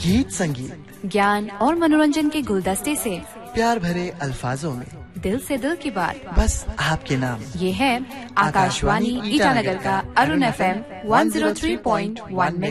गीत संगीत, ज्ञान और मनोरंजन के गुलदस्ते से प्यार भरे अल्फाजों में दिल से दिल की बात, बस आपके नाम। ये है आकाशवाणी ईटानगर का अरुण FM 103.1